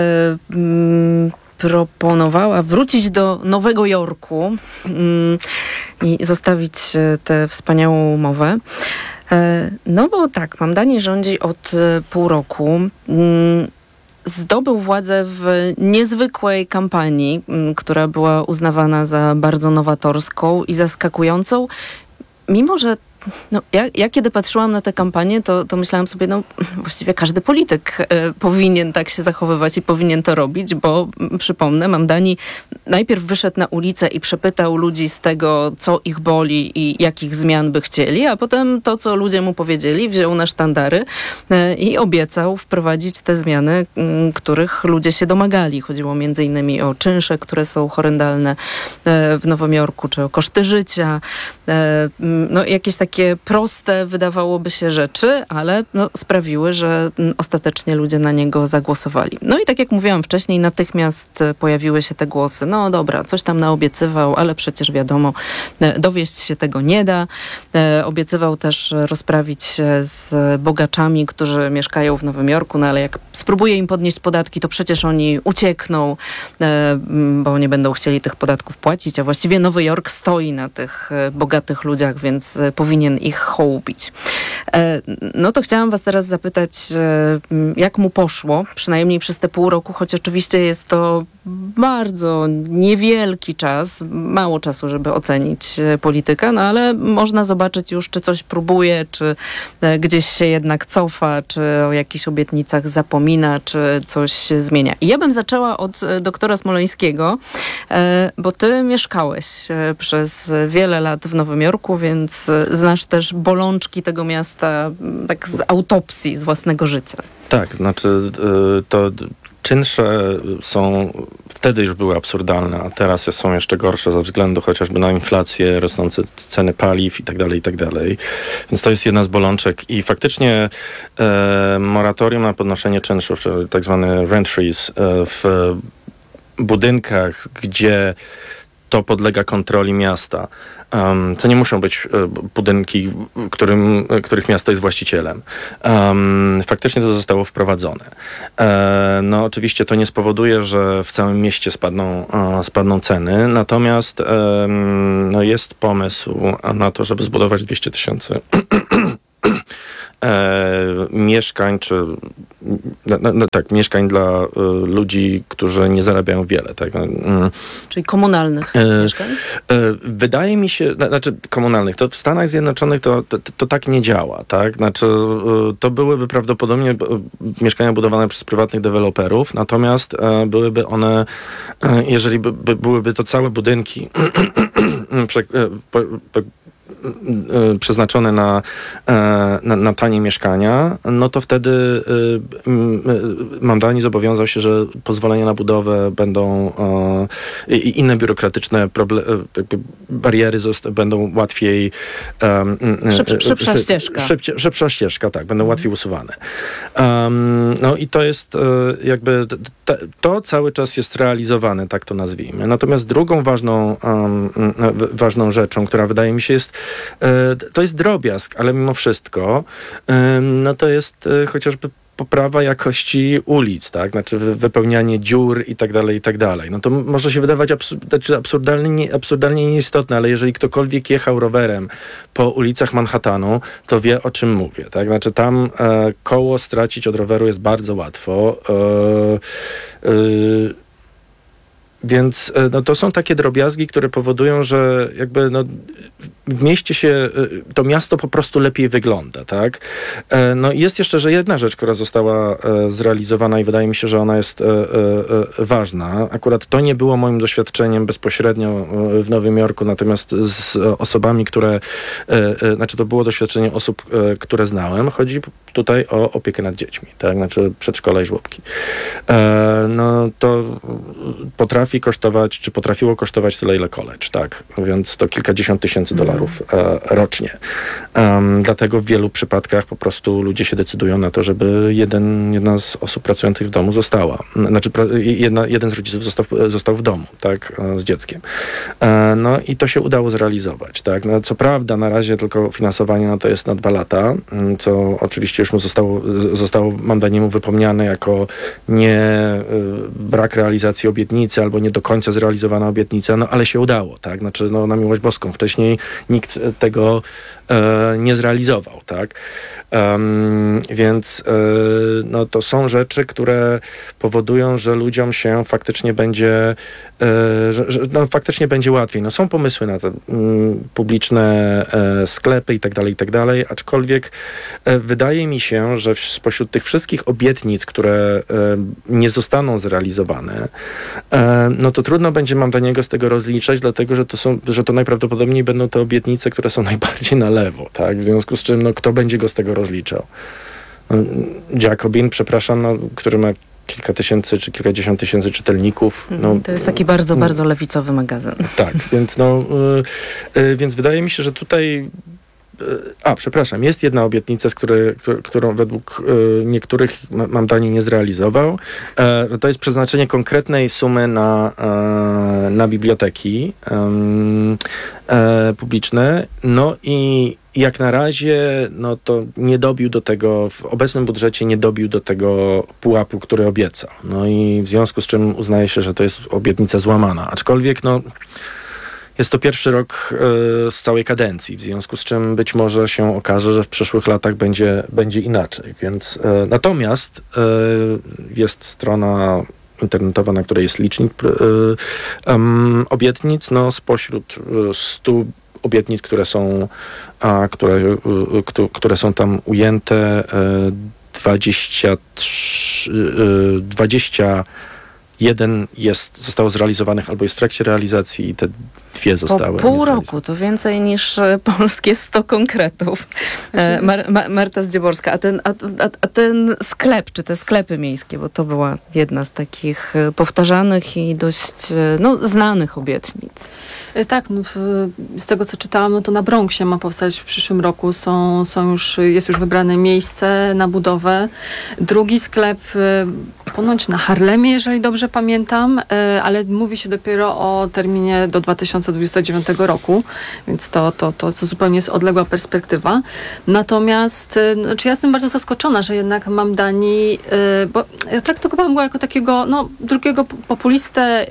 mm, proponowała wrócić do Nowego Jorku mm, i zostawić tę wspaniałą umowę. E, no bo tak, Mamdani rządzi od e, pół roku. Mm, Zdobył władzę w niezwykłej kampanii, m, która była uznawana za bardzo nowatorską i zaskakującą, mimo że no, ja, ja kiedy patrzyłam na tę kampanię, to, to myślałam sobie, no właściwie każdy polityk e, powinien tak się zachowywać i powinien to robić, bo m, przypomnę, Mamdani najpierw wyszedł na ulicę i przepytał ludzi z tego, co ich boli i jakich zmian by chcieli, a potem to, co ludzie mu powiedzieli, wziął na sztandary e, i obiecał wprowadzić te zmiany, m, których ludzie się domagali. Chodziło między innymi o czynsze, które są horrendalne e, w Nowym Jorku, czy o koszty życia, e, m, no jakieś takie Takie proste, wydawałoby się, rzeczy, ale no, sprawiły, że m, ostatecznie ludzie na niego zagłosowali. No i tak jak mówiłam wcześniej, natychmiast pojawiły się te głosy. no dobra, coś tam naobiecywał, ale przecież wiadomo, dowieść się tego nie da. Obiecywał też rozprawić się z bogaczami, którzy mieszkają w Nowym Jorku, no ale jak spróbuje im podnieść podatki, to przecież oni uciekną, bo nie będą chcieli tych podatków płacić, a właściwie Nowy Jork stoi na tych bogatych ludziach, więc powinien ich hołubić. No to chciałam was teraz zapytać, jak mu poszło, przynajmniej przez te pół roku, choć oczywiście jest to bardzo niewielki czas, mało czasu, żeby ocenić politykę, no ale można zobaczyć już, czy coś próbuje, czy gdzieś się jednak cofa, czy o jakichś obietnicach zapomina, czy coś się zmienia. I ja bym zaczęła od doktora Smoleńskiego, bo ty mieszkałeś przez wiele lat w Nowym Jorku, więc znasz też bolączki tego miasta tak z autopsji, z własnego życia. Tak, znaczy to czynsze są, wtedy już były absurdalne, a teraz są jeszcze gorsze ze względu chociażby na inflację, rosnące ceny paliw i tak dalej, i tak dalej. Więc to jest jedna z bolączek i faktycznie e, moratorium na podnoszenie czynszów, czyli tak zwany rent freeze e, w budynkach, gdzie to podlega kontroli miasta. Um, to nie muszą być e, budynki, którym, których miasto jest właścicielem. Um, faktycznie to zostało wprowadzone. E, no oczywiście to nie spowoduje, że w całym mieście spadną, e, spadną ceny, natomiast e, no jest pomysł na to, żeby zbudować dwieście tysięcy E, mieszkań, czy no, no, tak, mieszkań dla e, ludzi, którzy nie zarabiają wiele. Tak? Mm. Czyli komunalnych e, mieszkań? E, wydaje mi się, znaczy komunalnych, to w Stanach Zjednoczonych to, to, to tak nie działa. Tak? Znaczy, e, to byłyby prawdopodobnie e, mieszkania budowane przez prywatnych deweloperów, natomiast e, byłyby one, e, jeżeli by, by, byłyby to całe budynki prze, e, po, po, przeznaczone na, na, na tanie mieszkania, no to wtedy Mamdani zobowiązał się, że pozwolenia na budowę będą i inne biurokratyczne problem, bariery zosta- będą łatwiej Szyb, szybsza ścieżka. Szybcie, szybsza ścieżka, tak, będą łatwiej usuwane. Um, no i to jest jakby to, to cały czas jest realizowane, tak to nazwijmy. Natomiast drugą ważną, um, ważną rzeczą, która wydaje mi się jest to jest drobiazg, ale mimo wszystko no to jest chociażby poprawa jakości ulic, tak? Znaczy wypełnianie dziur i tak dalej, i tak dalej. No to może się wydawać absur- absurdalnie, absurdalnie nieistotne, ale jeżeli ktokolwiek jechał rowerem po ulicach Manhattanu, to wie, o czym mówię, tak? Znaczy tam e, koło stracić od roweru jest bardzo łatwo. E, e, Więc no, to są takie drobiazgi, które powodują, że jakby no, w mieście się, to miasto po prostu lepiej wygląda, tak? No i jest jeszcze, że jedna rzecz, która została zrealizowana i wydaje mi się, że ona jest ważna. Akurat to nie było moim doświadczeniem bezpośrednio w Nowym Jorku, natomiast z osobami, które, znaczy to było doświadczenie osób, które znałem. Chodzi tutaj o opiekę nad dziećmi, tak? Znaczy przedszkola i żłobki. No to potrafi kosztować, czy potrafiło kosztować tyle, ile college, tak? Więc to kilkadziesiąt tysięcy dolarów e, rocznie. Um, dlatego w wielu przypadkach po prostu ludzie się decydują na to, żeby jeden, jedna z osób pracujących w domu została. Znaczy jedna, jeden z rodziców został, został w domu, tak? Z dzieckiem. E, no i to się udało zrealizować, tak? No, co prawda na razie tylko finansowanie no to jest na dwa lata, co oczywiście już mu zostało, zostało Mamdaniemu wypomniane jako nie y, brak realizacji obietnicy albo nie do końca zrealizowana obietnica, no ale się udało, tak? Znaczy, no na miłość boską. Wcześniej nikt tego e, nie zrealizował, tak? Um, więc e, no to są rzeczy, które powodują, że ludziom się faktycznie będzie e, że, że, no, faktycznie będzie łatwiej. No są pomysły na te mm, publiczne e, sklepy i tak dalej, i tak dalej, aczkolwiek e, wydaje mi się, że w, spośród tych wszystkich obietnic, które e, nie zostaną zrealizowane, e, no to trudno będzie Mamdaniego z tego rozliczać, dlatego, że to są, że to najprawdopodobniej będą te obietnice, które są najbardziej na lewo, tak? W związku z czym, no kto będzie go z tego rozliczał? No, Jacobin, przepraszam, no, który ma kilka tysięcy, czy kilkadziesiąt tysięcy czytelników. No, to jest taki bardzo, bardzo lewicowy magazyn. Tak, więc no, y, y, więc wydaje mi się, że tutaj A, przepraszam, jest jedna obietnica, z której, którą według niektórych mam danie nie zrealizował. To jest przeznaczenie konkretnej sumy na, na biblioteki publiczne. No i jak na razie, no to nie dobił do tego, w obecnym budżecie nie dobił do tego pułapu, który obiecał. No i w związku z czym uznaje się, że to jest obietnica złamana. Aczkolwiek, no, jest to pierwszy rok y, z całej kadencji, w związku z czym być może się okaże, że w przyszłych latach będzie, będzie inaczej. Więc, y, natomiast y, jest strona internetowa, na której jest licznik y, um, obietnic, no spośród stu obietnic, które są, a, które, y, y, które są tam ujęte, y, dwadzieścia trzy, y, dwadzieścia jeden jest, zostało zrealizowanych albo jest w trakcie realizacji i te dwie zostały. Po pół roku to więcej niż polskie sto konkretów. Mar- Ma- Marta Zdzieborska, a ten, a, a, a ten sklep, czy te sklepy miejskie, bo to była jedna z takich powtarzanych i dość no, znanych obietnic. Tak, no, z tego co czytałam, no to na Bronxie ma powstać w przyszłym roku. Są, są już, jest już wybrane miejsce na budowę. Drugi sklep ponoć na Harlemie, jeżeli dobrze pamiętam, ale mówi się dopiero o terminie do dwa tysiące dwudziestego dziewiątego roku, więc to, to, to, to zupełnie jest odległa perspektywa. Natomiast znaczy ja jestem bardzo zaskoczona, że jednak mam Dani, bo ja traktowałam go jako takiego no, drugiego populistę,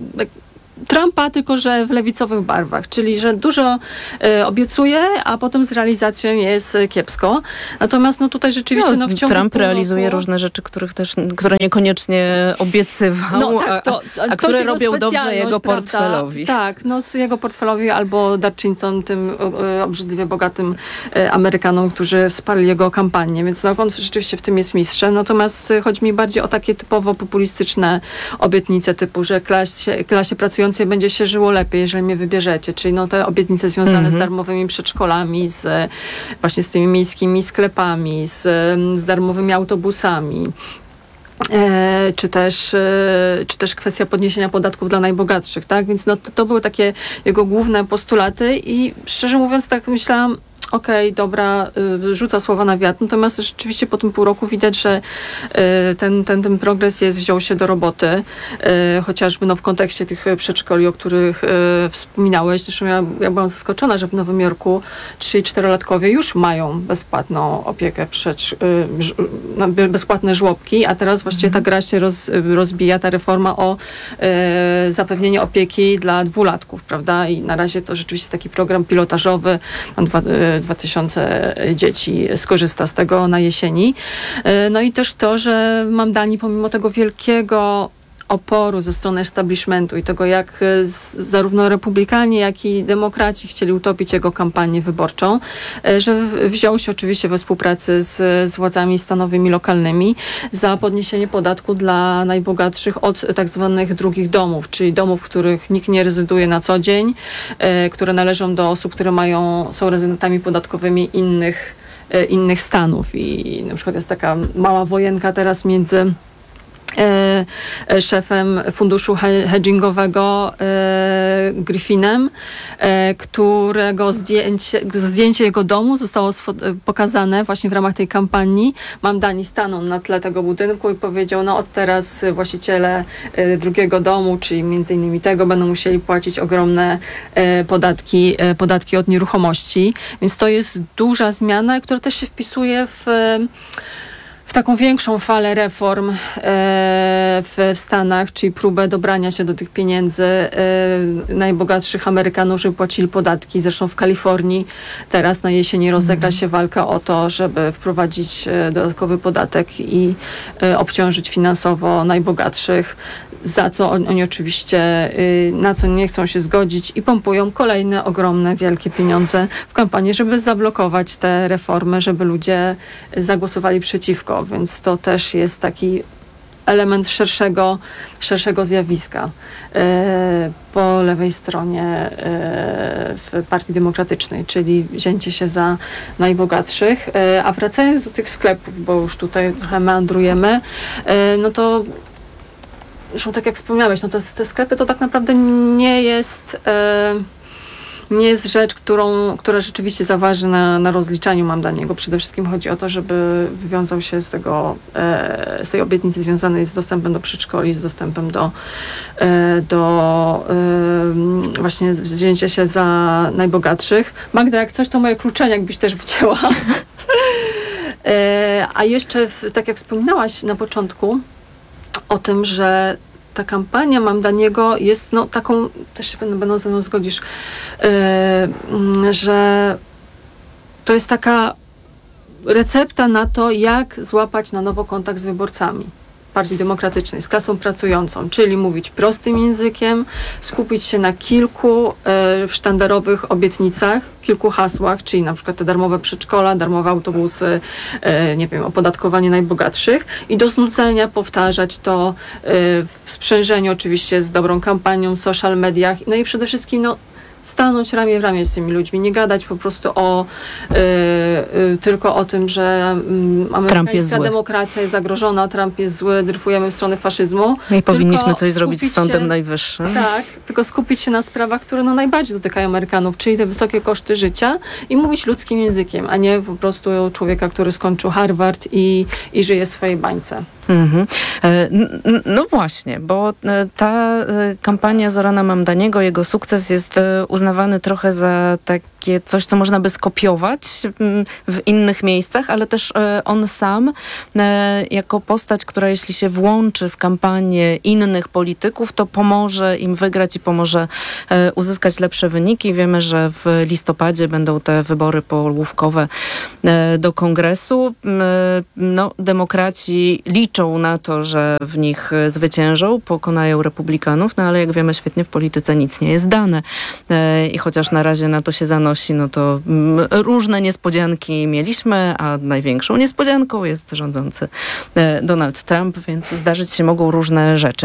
Trumpa, tylko że w lewicowych barwach, czyli że dużo e, obiecuje, a potem z realizacją jest kiepsko. Natomiast no tutaj rzeczywiście no, no, w ciągu Trump pół realizuje roku... różne rzeczy, których też, które niekoniecznie obiecywał, no, tak, to, a, a to które robią dobrze jego prawda? portfelowi. Tak, no z jego portfelowi albo darczyńcom, tym e, obrzydliwie bogatym e, Amerykanom, którzy wsparli jego kampanię, więc no, on rzeczywiście w tym jest mistrzem. Natomiast e, chodzi mi bardziej o takie typowo populistyczne obietnice typu, że klasie, klasie pracującej będzie się żyło lepiej, jeżeli mnie wybierzecie. Czyli no te obietnice związane mm-hmm. z darmowymi przedszkolami, z właśnie z tymi miejskimi sklepami, z, z darmowymi autobusami. E, czy też, e, czy też kwestia podniesienia podatków dla najbogatszych, tak? Więc no to, to były takie jego główne postulaty i szczerze mówiąc tak myślałam, okej, okay, dobra, y, rzuca słowa na wiatr. Natomiast rzeczywiście po tym pół roku widać, że y, ten, ten, ten progres jest, wziął się do roboty. Y, chociażby no, w kontekście tych przedszkoli, o których y, wspominałeś. Zresztą ja, ja byłam zaskoczona, że w Nowym Jorku trzy- i czterolatkowie już mają bezpłatną opiekę, przedsz, y, no, bezpłatne żłobki, a teraz właściwie ta gra się roz, rozbija, ta reforma o y, zapewnienie opieki dla dwulatków, prawda? I na razie to rzeczywiście jest taki program pilotażowy, dwa, y, dwa tysiące dzieci skorzysta z tego na jesieni. No i też to, że mam Dani pomimo tego wielkiego oporu ze strony establishmentu i tego, jak z, zarówno republikanie, jak i demokraci chcieli utopić jego kampanię wyborczą, że wziął się oczywiście we współpracy z, z władzami stanowymi, lokalnymi za podniesienie podatku dla najbogatszych od tak zwanych drugich domów, czyli domów, w których nikt nie rezyduje na co dzień, e, które należą do osób, które mają, są rezydentami podatkowymi innych, e, innych stanów. I na przykład jest taka mała wojenka teraz między E, szefem funduszu hedgingowego e, Griffinem, e, którego zdjęcie, zdjęcie jego domu zostało sfo- pokazane właśnie w ramach tej kampanii. Mam Dani stanął na tle tego budynku i powiedział, no od teraz właściciele e, drugiego domu, czyli między innymi tego, będą musieli płacić ogromne e, podatki, e, podatki od nieruchomości. Więc to jest duża zmiana, która też się wpisuje w e, w taką większą falę reform e, w Stanach, czyli próbę dobrania się do tych pieniędzy e, najbogatszych Amerykanów, żeby płacili podatki. Zresztą w Kalifornii teraz na jesieni rozegra się walka o to, żeby wprowadzić e, dodatkowy podatek i e, obciążyć finansowo najbogatszych, za co on, oni oczywiście y, na co nie chcą się zgodzić i pompują kolejne ogromne, wielkie pieniądze w kampanii, żeby zablokować te reformy, żeby ludzie zagłosowali przeciwko. Więc to też jest taki element szerszego, szerszego zjawiska y, po lewej stronie y, w Partii Demokratycznej, czyli wzięcie się za najbogatszych. Y, a wracając do tych sklepów, bo już tutaj trochę meandrujemy, y, no to zresztą tak jak wspomniałeś, no to te sklepy to tak naprawdę nie jest, e, nie jest rzecz, którą, która rzeczywiście zaważy na, na rozliczaniu Mamdaniego. Przede wszystkim chodzi o to, żeby wywiązał się z tego, e, z tej obietnicy związanej z dostępem do przedszkoli, z dostępem do, e, do e, właśnie wzięcia się za najbogatszych. Magda, jak coś, to moje kluczenia, jakbyś też wycięła. e, a jeszcze, w, tak jak wspominałaś na początku, o tym, że ta kampania Mamdaniego jest no, taką, też się będą ze mną zgodzisz, yy, że to jest taka recepta na to, jak złapać na nowo kontakt z wyborcami Partii Demokratycznej, z klasą pracującą, czyli mówić prostym językiem, skupić się na kilku e, sztandarowych obietnicach, kilku hasłach, czyli na przykład te darmowe przedszkola, darmowe autobusy, e, nie wiem, opodatkowanie najbogatszych i do znudzenia powtarzać to e, w sprzężeniu oczywiście z dobrą kampanią w social mediach, no i przede wszystkim no, stanąć ramię w ramię z tymi ludźmi, nie gadać po prostu o y, y, tylko o tym, że y, amerykańska demokracja jest zagrożona, Trump jest zły, dryfujemy w stronę faszyzmu. I powinniśmy coś zrobić z Sądem się, Najwyższym. Tak, tylko skupić się na sprawach, które no najbardziej dotykają Amerykanów, czyli te wysokie koszty życia i mówić ludzkim językiem, a nie po prostu człowieka, który skończył Harvard i, i żyje w swojej bańce. Mhm. No właśnie, bo ta kampania Zorana Mamdaniego, jego sukces jest uznawany trochę za takie coś, co można by skopiować w innych miejscach, ale też on sam jako postać, która jeśli się włączy w kampanię innych polityków, to pomoże im wygrać i pomoże uzyskać lepsze wyniki. Wiemy, że w listopadzie będą te wybory połówkowe do kongresu. No, demokraci liczą na to, że w nich zwyciężą, pokonają republikanów, no ale jak wiemy świetnie w polityce nic nie jest dane. I chociaż na razie na to się zanosi, no to różne niespodzianki mieliśmy, a największą niespodzianką jest rządzący Donald Trump, więc zdarzyć się mogą różne rzeczy.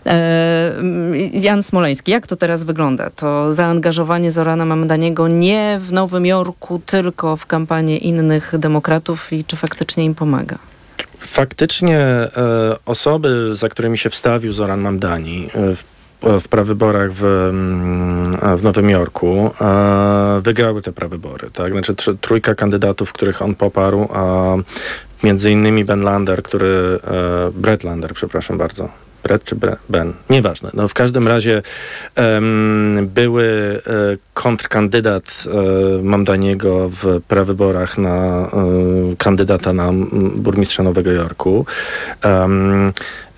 Jan Smoleński, jak to teraz wygląda? To zaangażowanie Zorana Mamdaniego nie w Nowym Jorku, tylko w kampanię innych demokratów i czy faktycznie im pomaga? Faktycznie e, osoby, za którymi się wstawił Zoran Mamdani w, w prawyborach w, w Nowym Jorku, e, wygrały te prawybory. Tak? Znaczy tr- trójka kandydatów, których on poparł, a między innymi Ben Lander, który, e, Brett Lander, przepraszam bardzo, Brett czy Ben? Nieważne. No w każdym razie um, były e, kontrkandydat e, Mamdaniego w prawyborach na e, kandydata na burmistrza Nowego Jorku. Um,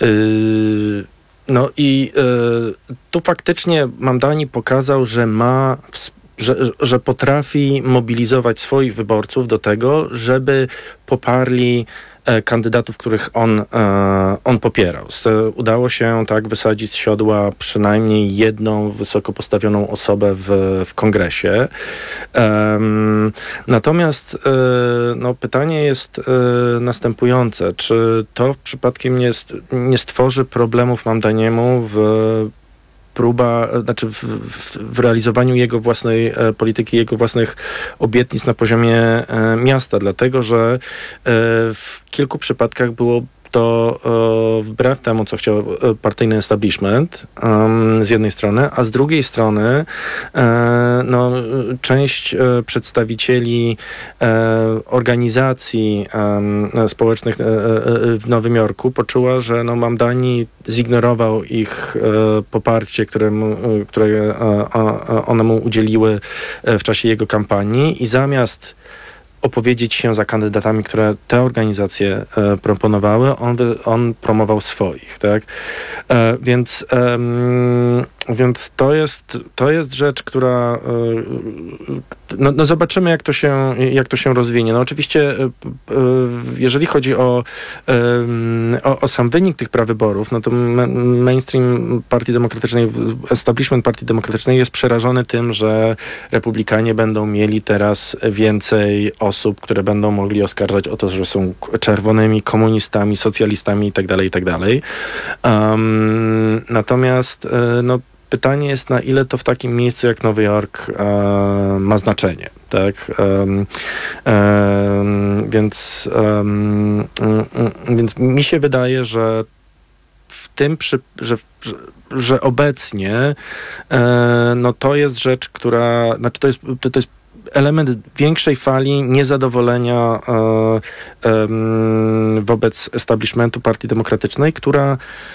y, no i y, tu faktycznie Mamdani pokazał, że ma Że, że potrafi mobilizować swoich wyborców do tego, żeby poparli e, kandydatów, których on, e, on popierał. Z, udało się tak wysadzić z siodła przynajmniej jedną wysoko postawioną osobę w, w kongresie. E, natomiast e, no, pytanie jest e, następujące. Czy to przypadkiem nie, nie stworzy problemów Mamdaniemu w próba, znaczy w, w, w realizowaniu jego własnej e, polityki, jego własnych obietnic na poziomie e, miasta, dlatego że e, w kilku przypadkach było to e, wbrew temu, co chciał e, partyjny establishment um, z jednej strony, a z drugiej strony e, no, część e, przedstawicieli e, organizacji e, społecznych e, e, w Nowym Jorku poczuła, że no, Mamdani zignorował ich e, poparcie, które, mu, które e, e, one mu udzieliły e, w czasie jego kampanii i zamiast opowiedzieć się za kandydatami, które te organizacje e, proponowały, on, wy, on promował swoich, tak? E, więc em, więc to jest, to jest rzecz, która e, no, no zobaczymy, jak to się, jak to się rozwinie. No oczywiście, e, e, jeżeli chodzi o, e, o, o sam wynik tych prawyborów, no to mainstream Partii Demokratycznej, establishment Partii Demokratycznej jest przerażony tym, że republikanie będą mieli teraz więcej osób, które będą mogli oskarżać o to, że są czerwonymi komunistami, socjalistami itd., itd. Um, natomiast no, pytanie jest, na ile to w takim miejscu jak Nowy Jork e, ma znaczenie. Tak? Um, um, więc, um, um, więc mi się wydaje, że w tym, przy, że, że, że obecnie e, no to jest rzecz, która, znaczy to jest, to, to jest element większej fali niezadowolenia e, e, wobec establishmentu Partii Demokratycznej, która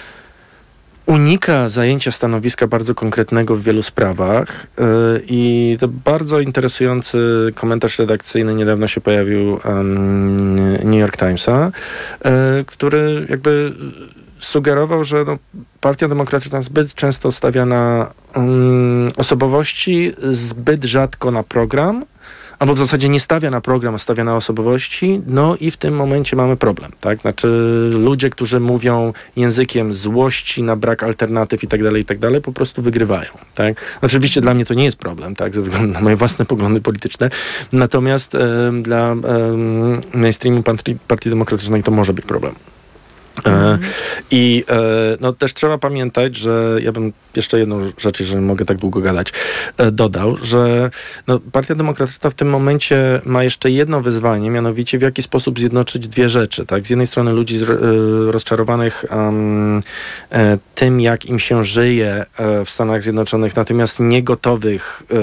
unika zajęcia stanowiska bardzo konkretnego w wielu sprawach yy, i to bardzo interesujący komentarz redakcyjny niedawno się pojawił um, New York Timesa, yy, który jakby sugerował, że no, Partia Demokratyczna zbyt często stawia na um, osobowości, zbyt rzadko na program, albo w zasadzie nie stawia na program, a stawia na osobowości, no i w tym momencie mamy problem, tak? Znaczy ludzie, którzy mówią językiem złości na brak alternatyw i tak dalej, i tak dalej, po prostu wygrywają, tak? Oczywiście dla mnie to nie jest problem, tak? Ze względu na moje własne poglądy polityczne, natomiast e, dla e, mainstreamu Partii, Partii Demokratycznej to może być problem. E, I e, no też trzeba pamiętać, że ja bym jeszcze jedną rzecz, jeżeli mogę tak długo gadać, e, dodał, że no, Partia Demokratyczna w tym momencie ma jeszcze jedno wyzwanie, mianowicie w jaki sposób zjednoczyć dwie rzeczy. Tak? Z jednej strony ludzi z, e, rozczarowanych um, e, tym, jak im się żyje e, w Stanach Zjednoczonych, natomiast nie gotowych e,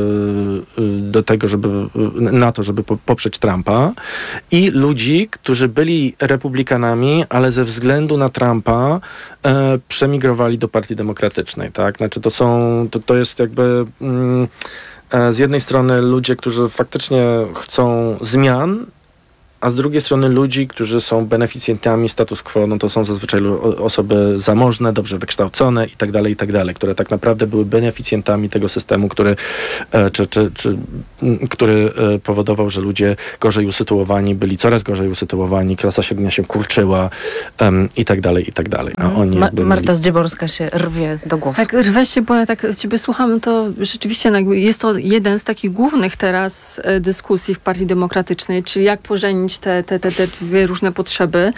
do tego, żeby na to, żeby po, poprzeć Trumpa, i ludzi, którzy byli republikanami, ale ze względu na Trumpa e, przemigrowali do Partii Demokratycznej, tak? Znaczy to są, to, to jest jakby mm, e, z jednej strony ludzie, którzy faktycznie chcą zmian, a z drugiej strony ludzi, którzy są beneficjentami status quo, no to są zazwyczaj osoby zamożne, dobrze wykształcone i tak dalej, i tak dalej, które tak naprawdę były beneficjentami tego systemu, który, czy, czy, czy, który powodował, że ludzie gorzej usytuowani byli, coraz gorzej usytuowani, klasa średnia się kurczyła um, i tak dalej, i tak dalej. A oni Ma- jakby Marta mieli... Zdzieborska się rwie do głosu. Tak, rwę się, bo ja tak ciebie słucham, to rzeczywiście no, jest to jeden z takich głównych teraz e, dyskusji w Partii Demokratycznej, czyli jak pożenić Te, te, te, te dwie różne potrzeby.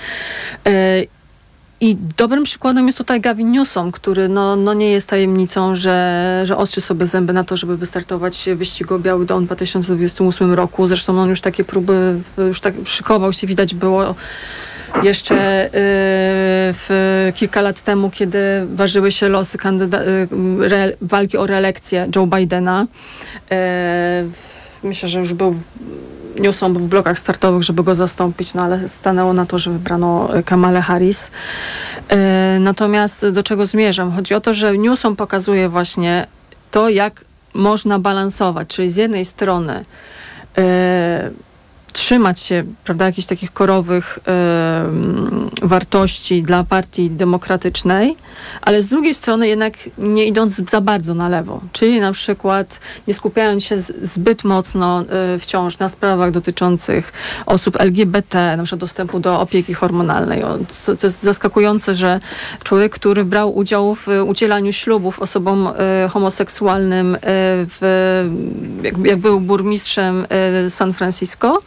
I dobrym przykładem jest tutaj Gavin Newsom, który no, no nie jest tajemnicą, że, że ostrzy sobie zęby na to, żeby wystartować w wyścigu o Biały Dom w dwa tysiące dwudziestym ósmym roku. Zresztą on już takie próby, już tak szykował się, widać było jeszcze y, w, kilka lat temu, kiedy ważyły się losy kandyda- y, re, walki o reelekcję Joe Bidena. Y, myślę, że już był Newsom w blokach startowych, żeby go zastąpić, no ale stanęło na to, że wybrano Kamalę Harris. E, natomiast do czego zmierzam? Chodzi o to, że Newsom pokazuje właśnie to, jak można balansować, czyli z jednej strony e, trzymać się, prawda, jakichś takich korowych e, wartości dla Partii Demokratycznej, ale z drugiej strony jednak nie idąc za bardzo na lewo. Czyli na przykład nie skupiając się z, zbyt mocno e, wciąż na sprawach dotyczących osób L G B T, na przykład dostępu do opieki hormonalnej. O, co, to jest zaskakujące, że człowiek, który brał udział w udzielaniu ślubów osobom e, homoseksualnym, e, w, jak, jak był burmistrzem e, San Francisco,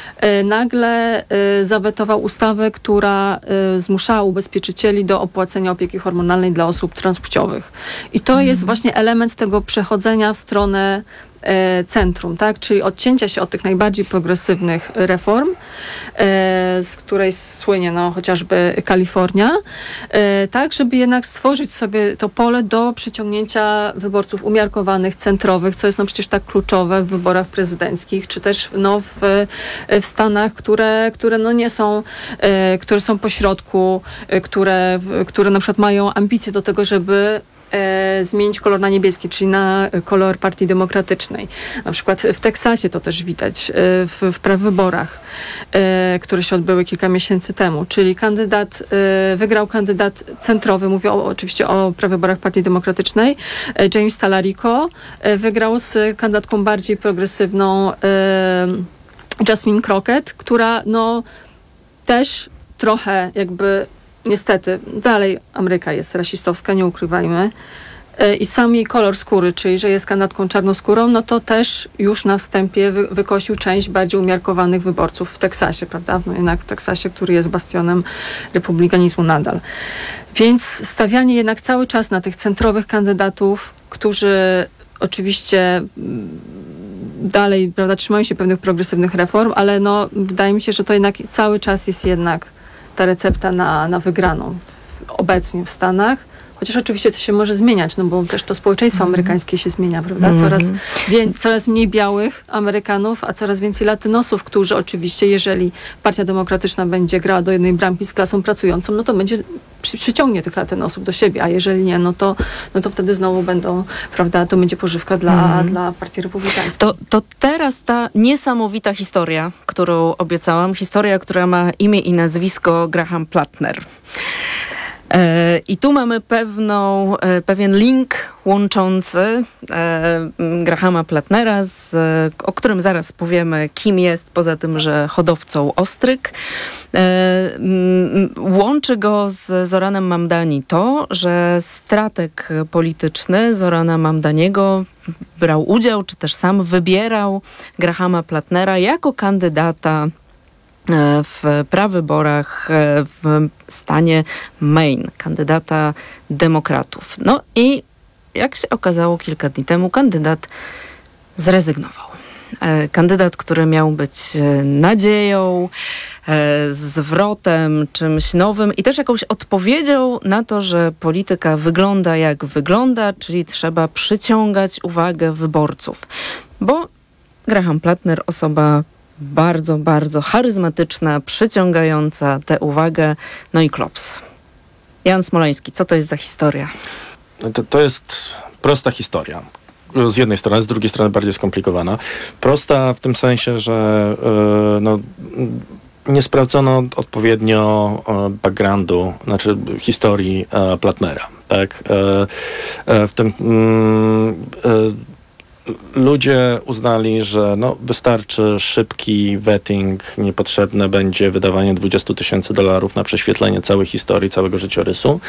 nagle y, zawetował ustawę, która y, zmuszała ubezpieczycieli do opłacenia opieki hormonalnej dla osób transpłciowych. I to mm. jest właśnie element tego przechodzenia w stronę e, centrum, tak? Czyli odcięcia się od tych najbardziej progresywnych reform, e, z której słynie no, chociażby Kalifornia, e, tak, żeby jednak stworzyć sobie to pole do przyciągnięcia wyborców umiarkowanych, centrowych, co jest no przecież tak kluczowe w wyborach prezydenckich, czy też no, w, w Stanach, które, które no nie są, e, które są pośrodku, e, które, w, które na przykład mają ambicje do tego, żeby E, zmienić kolor na niebieski, czyli na kolor Partii Demokratycznej. Na przykład w Teksasie to też widać, e, w, w prawyborach, e, które się odbyły kilka miesięcy temu. Czyli kandydat, e, wygrał kandydat centrowy, mówię o, oczywiście o prawyborach Partii Demokratycznej, e, James Talarico, e, wygrał z kandydatką bardziej progresywną e, Jasmine Crockett, która no też trochę jakby niestety, dalej Ameryka jest rasistowska, nie ukrywajmy. I sam jej kolor skóry, czyli że jest kandydatką czarnoskórą, no to też już na wstępie wy- wykosił część bardziej umiarkowanych wyborców w Teksasie, prawda? No jednak w Teksasie, który jest bastionem republikanizmu nadal. Więc stawianie jednak cały czas na tych centrowych kandydatów, którzy oczywiście dalej, prawda, trzymają się pewnych progresywnych reform, ale no wydaje mi się, że to jednak cały czas jest jednak ta recepta na, na wygraną w, obecnie w Stanach. Chociaż oczywiście to się może zmieniać, no bo też to społeczeństwo amerykańskie się zmienia, prawda? Mhm. Coraz, więc, coraz mniej białych Amerykanów, a coraz więcej latynosów, którzy oczywiście, jeżeli Partia Demokratyczna będzie grała do jednej bramki z klasą pracującą, no to będzie przy, przyciągnie tych latynosów do siebie, a jeżeli nie, no to, no to wtedy znowu będą, prawda, to będzie pożywka dla, Mhm. dla Partii Republikańskiej. To, to teraz ta niesamowita historia, którą obiecałam, historia, która ma imię i nazwisko Graham Plattner. E, I tu mamy pewną, e, pewien link łączący e, Grahama Plattnera, z, o którym zaraz powiemy, kim jest, poza tym, że hodowcą ostryg. E, m, łączy go z Zoranem Mamdani to, że strateg polityczny Zorana Mamdaniego brał udział, czy też sam wybierał Grahama Plattnera jako kandydata w prawyborach w stanie Maine, kandydata demokratów. No i jak się okazało kilka dni temu, kandydat zrezygnował. Kandydat, który miał być nadzieją, zwrotem, czymś nowym i też jakąś odpowiedzią na to, że polityka wygląda jak wygląda, czyli trzeba przyciągać uwagę wyborców. Bo Graham Plattner, osoba bardzo, bardzo charyzmatyczna, przyciągająca tę uwagę, no i klops. Jan Smoleński, co to jest za historia? To, to jest prosta historia. Z jednej strony, z drugiej strony bardziej skomplikowana. Prosta w tym sensie, że yy, no, nie sprawdzono odpowiednio yy, backgroundu, znaczy historii yy, Plattnera. Tak? Yy, yy, w tym yy, yy, ludzie uznali, że no, wystarczy szybki vetting, niepotrzebne będzie wydawanie dwadzieścia tysięcy dolarów na prześwietlenie całej historii, całego życiorysu.